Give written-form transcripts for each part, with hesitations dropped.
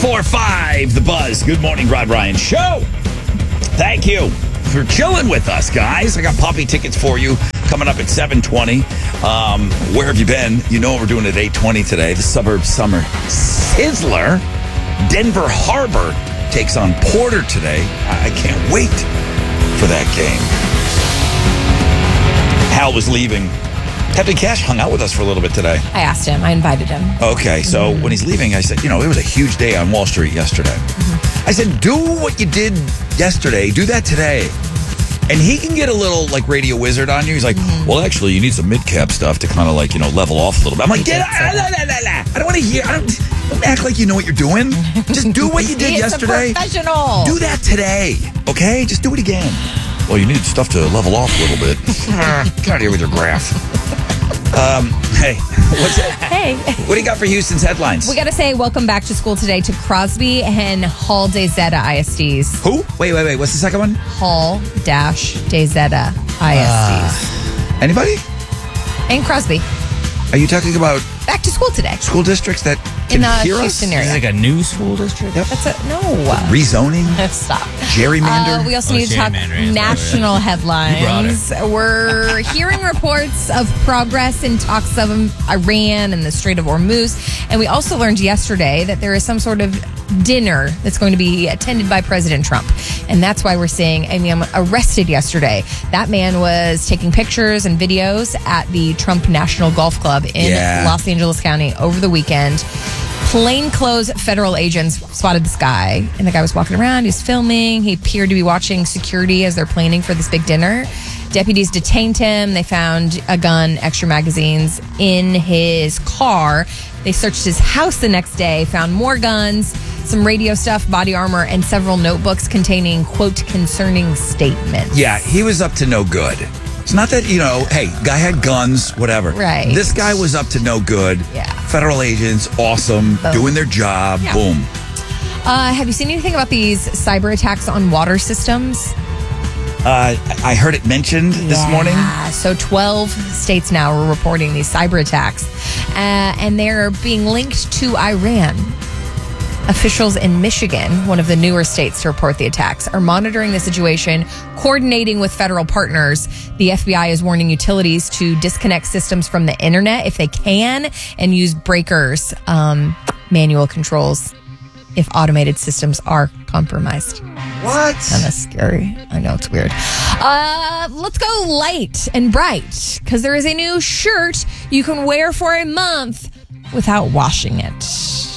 94.5 The Buzz. Good morning, Rod Ryan Show. Thank you for chilling with us, guys. I got Poppy tickets for you coming up at 7:20. Where have you been? You know what we're doing at 8:20 today. The Suburb Summer Sizzler. Denver Harbor takes on Porter today. I can't wait for that game. Hal was leaving. Captain Cash hung out with us for a little bit today. I asked him. I invited him. Okay, so when he's leaving, I said, it was a huge day on Wall Street yesterday. I said, do what you did yesterday. Do that today. And he can get a little, radio wizard on you. He's like, well, actually, you need some mid-cap stuff to kind of, level off a little bit. I'm like, I don't want to hear. Don't act like you know what you're doing. Just do what you did yesterday. Professional. Do that today, okay? Just do it again. Well, you need stuff to level off a little bit. Get out of here with your graph. Hey, what's it? Hey. What do you got for Houston's headlines? We got to say welcome back to school today to Crosby and Hall Dezeta ISDs. Who? Wait. What's the second one? Hall Dezeta ISDs. Anybody? And Crosby. Are you talking about Back to school today. school districts that can In the hear us? Houston Is area. it like a new school district? Yep. No. Rezoning? Stop. Gerrymander? We also need to talk gerrymandering is national You brought headlines. We're hearing reports of progress in talks of Iran and the Strait of Hormuz. And we also learned yesterday that there is some sort of dinner that's going to be attended by President Trump. And that's why we're seeing arrested yesterday. That man was taking pictures and videos at the Trump National Golf Club in Los Angeles County over the weekend. Plainclothes federal agents spotted this guy, and the guy was walking around. He was filming. He appeared to be watching security as they're planning for this big dinner. Deputies detained him. They found a gun, extra magazines in his car. They searched his house the next day, found more guns, some radio stuff, body armor, and several notebooks containing, quote, concerning statements. Yeah, he was up to no good. It's not that, hey, guy had guns, whatever. Right. This guy was up to no good. Yeah. Federal agents, awesome, Boom. doing their job, Yeah. boom. Have you seen anything about these cyber attacks on water systems? I heard it mentioned this morning. So 12 states now are reporting these cyber attacks, and they're being linked to Iran. Officials in Michigan, one of the newer states to report the attacks, are monitoring the situation, coordinating with federal partners. The FBI is warning utilities to disconnect systems from the internet if they can and use breakers, manual controls, if automated systems are compromised. What? Kind of scary. I know, it's weird. Let's go light and bright, because there is a new shirt you can wear for a month without washing it.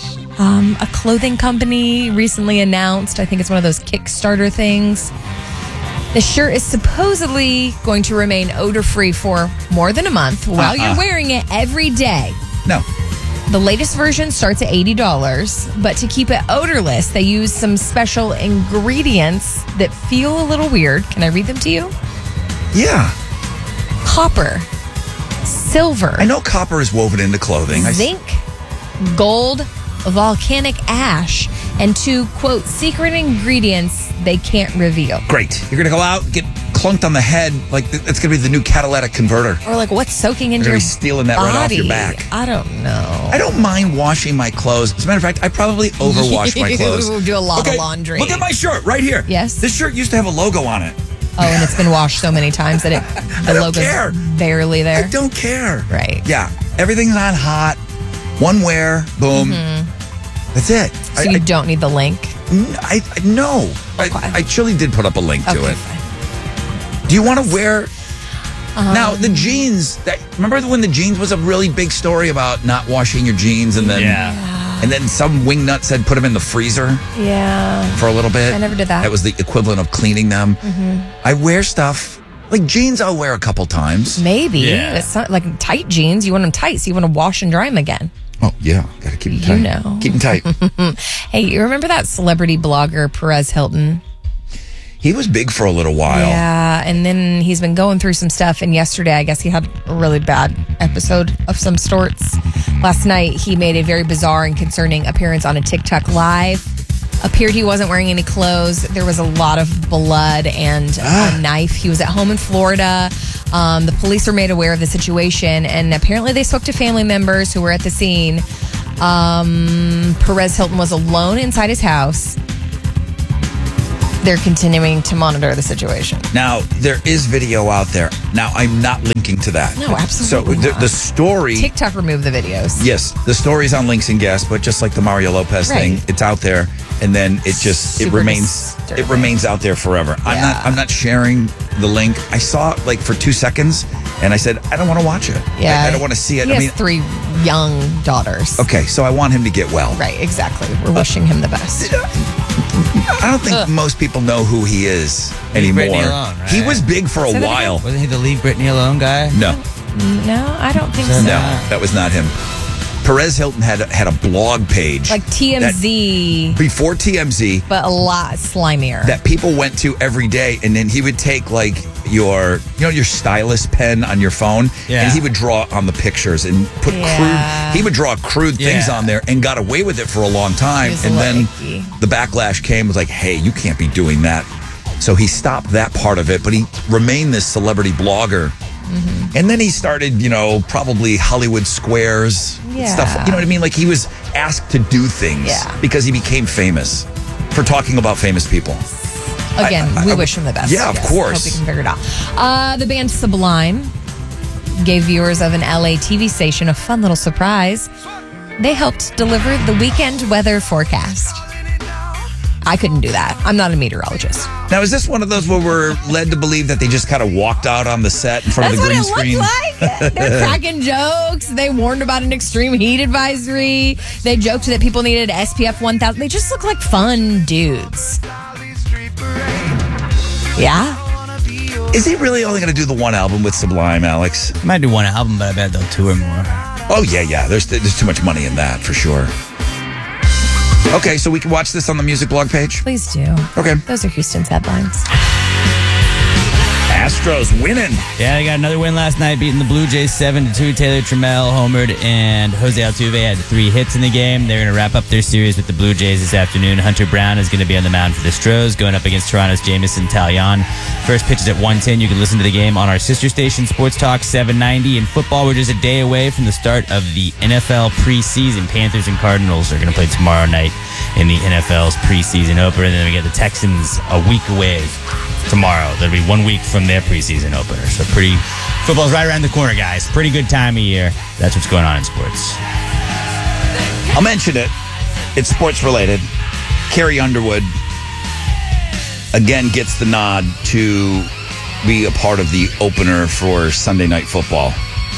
A clothing company recently announced, I think it's one of those Kickstarter things. The shirt is supposedly going to remain odor-free for more than a month while you're wearing it every day. No. The latest version starts at $80, but to keep it odorless, they use some special ingredients that feel a little weird. Can I read them to you? Yeah. Copper, silver, I know copper is woven into clothing. zinc, gold, volcanic ash, and two, quote, secret ingredients they can't reveal. Great. You're going to go out, get clunked on the head. It's going to be the new catalytic converter. Or like what's soaking into You're your going to be stealing that right off your body? back. I don't know. I don't mind washing my clothes. As a matter of fact, I probably overwash my clothes. You do a lot of laundry. Look at my shirt right here. Yes. This shirt used to have a logo on it. Oh, and it's been washed so many times that the don't logo's care. barely there. I don't care. Right. Yeah. Everything's on hot. One wear. Boom. That's it. So you don't need the link. No. Okay. I actually did put up a link to Okay, it. fine. Do you want to wear... Now, the jeans... Remember when the jeans was a really big story about not washing your jeans and then... Yeah. And then some wingnut said put them in the freezer Yeah. for a little bit. I never did that. That was the equivalent of cleaning them. I wear stuff... Like jeans I'll wear a couple times. Maybe. Yeah. It's not like tight jeans. You want them tight, so you want to wash and dry them again. Oh, yeah. Got to keep them tight. You know. Keep them tight. Hey, you remember that celebrity blogger, Perez Hilton? He was big for a little while. Yeah, and then he's been going through some stuff. And yesterday, I guess he had a really bad episode of some sorts. Last night, he made a very bizarre and concerning appearance on a TikTok live. Appeared he wasn't wearing any clothes. There was a lot of blood and a knife. He was at home in Florida. The police were made aware of the situation, and apparently they spoke to family members who were at the scene. Perez Hilton was alone inside his house. They're continuing to monitor the situation. Now, there is video out there. Now, I'm not linking to that. No, absolutely So not. the story... TikTok removed the videos. Yes, the story's on Links and Guests, but just like the Mario Lopez Right. thing, it's out there, and then it Super remains disturbing. out there forever. Yeah. I'm not sharing the link. I saw it like for 2 seconds, and I said I don't want to watch it. Yeah. I don't want to see it. He has 3 young daughters. Okay, so I want him to get well. Right, exactly. We're wishing him the best. I don't think most people know who he is anymore. Britney alone, right? He was big for a Say that while. Wasn't he the Leave Britney Alone guy? No, No, I don't think so. no, that was not him. Perez Hilton had a blog page Like TMZ, before TMZ but a lot slimier. that people went to every day, and then he would take like your stylus pen on your phone, Yeah. and he would draw on the pictures and put Yeah. he would draw crude things Yeah. on there, and got away with it for a long time. He was a And little then icky. the backlash came, was like, hey, you can't be doing that. So he stopped that part of it, but he remained this celebrity blogger. Mm-hmm. And then he started, probably Hollywood Squares stuff. Yeah. You know what I mean? Like he was asked to do things Yeah. because he became famous for talking about famous people. Again, I- we I- wish him the best. Yeah, of course. Hope he can figure it out. The band Sublime gave viewers of an LA TV station a fun little surprise. They helped deliver the weekend weather forecast. I couldn't do that. I'm not a meteorologist. Now, is this one of those where we're led to believe that they just kind of walked out on the set in front That's of the green what it screen? looked like. They're cracking jokes. They warned about an extreme heat advisory. They joked that people needed SPF 1000. They just look like fun dudes. Yeah. Is he really only going to do the one album with Sublime, Alex? Might do one album, but I bet they'll tour more. Oh, yeah. There's too much money in that, for sure. Okay, so we can watch this on the music blog page? Please do. Okay. Those are Houston's headlines. Astros winning. Yeah, they got another win last night, beating the Blue Jays 7-2. Taylor Trammell homered, and Jose Altuve had 3 hits in the game. They're going to wrap up their series with the Blue Jays this afternoon. Hunter Brown is going to be on the mound for the Stros, going up against Toronto's Jamison Talion. First pitch is at 1:10. You can listen to the game on our sister station, Sports Talk 790. In football, we're just a day away from the start of the NFL preseason. Panthers and Cardinals are going to play tomorrow night in the NFL's preseason opener. And then we get the Texans a week away tomorrow. That'll be 1 week from their preseason opener. So football's right around the corner, guys. Pretty good time of year. That's what's going on in sports. I'll mention it. It's sports related. Carrie Underwood again gets the nod to be a part of the opener for Sunday Night Football.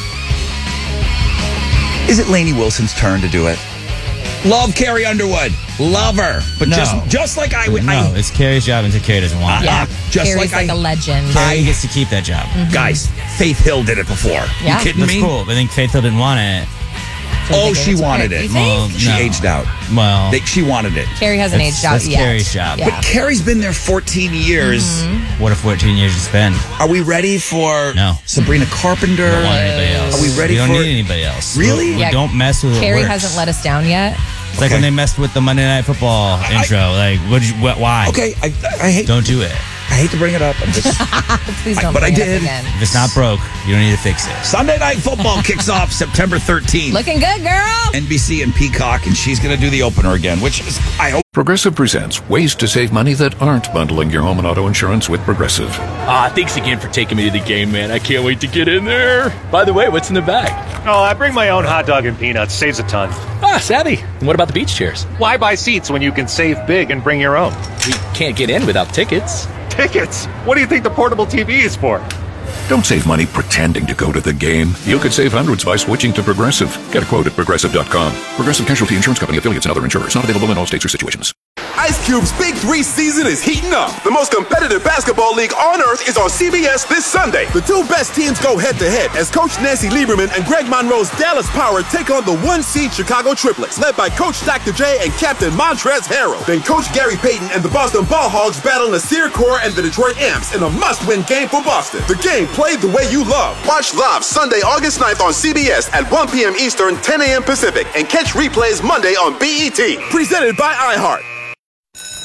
Is it Lainey Wilson's turn to do it? Love Carrie Underwood. Love her. But No. just like I would. No, it's Carrie's job until Carrie doesn't want it. Yeah. just Carrie's like like a legend. Carrie gets to keep that job. Guys, Faith Hill did it before. Yeah. You kidding That's me? cool, but I think Faith Hill didn't want it. So Oh, they gave she it to wanted her. it. You think? Well, She no. aged out. Well, She wanted it. Carrie hasn't That's- aged out that's yet. Carrie's job. Yeah. But Carrie's been there 14 years. what a 14 years to spend. Are we ready for No. Sabrina Carpenter? Don't want anybody else. Are we ready We don't for need anybody else. Really? We Yeah. don't mess with it. Carrie works. hasn't let us down yet. It's like when they messed with the Monday Night Football intro. Like, why? Okay, I hate Don't do it. I hate to bring it up. I'm just, Please don't but I bring it up did. again. If it's not broke, you don't need to fix it. Sunday Night Football kicks off September 13th. Looking good, girl. NBC and Peacock, and she's going to do the opener again, which is, I hope. Progressive presents ways to save money that aren't bundling your home and auto insurance with Progressive. Thanks again for taking me to the game, man. I can't wait to get in there. By the way, what's in the bag? Oh, I bring my own hot dog and peanuts. Saves a ton. Savvy. And what about the beach chairs? Why buy seats when you can save big and bring your own? We can't get in without tickets. Tickets? What do you think the portable TV is for? Don't save money pretending to go to the game. You could save hundreds by switching to Progressive. Get a quote at Progressive.com. Progressive Casualty Insurance Company, affiliates, and other insurers. Not available in all states or situations. Ice Cube's Big 3 season is heating up. The most competitive basketball league on earth is on CBS this Sunday. The 2 best teams go head-to-head as Coach Nancy Lieberman and Greg Monroe's Dallas Power take on the 1-seed Chicago Triplets, led by Coach Dr. J and Captain Montrezl Harrell. Then Coach Gary Payton and the Boston Ball Hogs battle Nasir Kaur and the Detroit Amps in a must-win game for Boston. The game played the way you love. Watch live Sunday, August 9th on CBS at 1 p.m. Eastern, 10 a.m. Pacific, and catch replays Monday on BET. Presented by iHeart.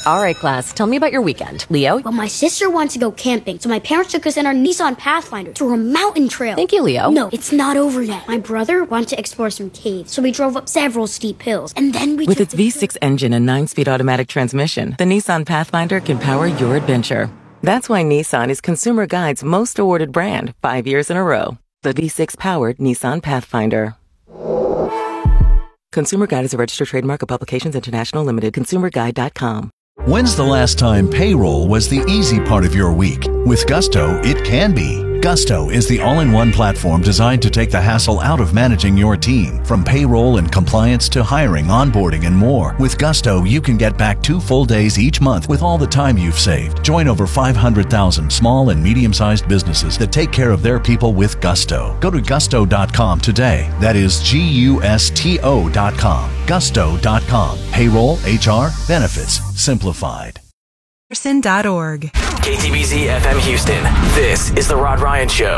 All right, class, tell me about your weekend. Leo? Well, my sister wants to go camping, so my parents took us in our Nissan Pathfinder through a mountain trail. Thank you, Leo. No, it's not over yet. My brother wanted to explore some caves, so we drove up several steep hills, and then we With its V6 engine and 9-speed automatic transmission, the Nissan Pathfinder can power your adventure. That's why Nissan is Consumer Guide's most awarded brand 5 years in a row. The V6-powered Nissan Pathfinder. Consumer Guide is a registered trademark of Publications International Limited. ConsumerGuide.com. When's the last time payroll was the easy part of your week? With Gusto, it can be. Gusto is the all-in-one platform designed to take the hassle out of managing your team. From payroll and compliance to hiring, onboarding, and more. With Gusto, you can get back 2 full days each month with all the time you've saved. Join over 500,000 small and medium-sized businesses that take care of their people with Gusto. Go to gusto.com today. That is Gusto.com. Gusto.com. Payroll, HR, benefits, simplified. Person.org. KTBZ FM Houston. This is the Rod Ryan Show.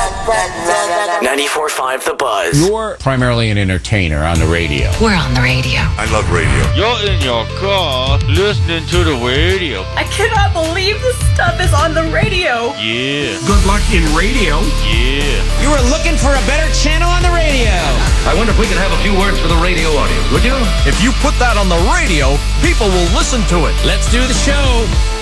94.5 The Buzz. You're primarily an entertainer on the radio. We're on the radio. I love radio. You're in your car listening to the radio. I cannot believe this stuff is on the radio. Yeah. Good luck in radio. Yeah. You were looking for a better channel on the radio. I wonder if we could have a few words for the radio audience, would you? If you put that on the radio, people will listen to it. Let's do the show.